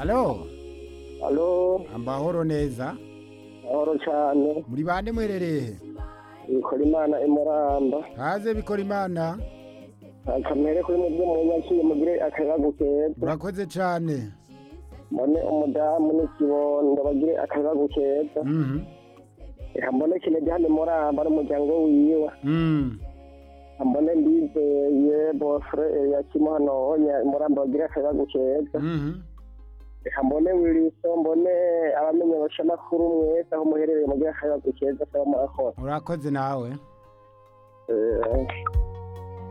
Alo, Alo, ambahoro neza. ahoro cyane. Muri bande mwerereye? Bikora imana imuramba. Haze bikora imana. Akamere kuri mubyo mu nyakiye mugire akayago keza. Urakoze cyane. Mbone umudamu n'ikibondo bagire akayago keza. Mbone kinege hano imuramba n'umuryango wiwe. Mbone ndizeye bofre yakimo hano honya imuramba bagire akayago keza. Mbone Wilson, mbone abamenyesha makuru mwese aho muherereye mugire akayago keza. Urakoze nawe.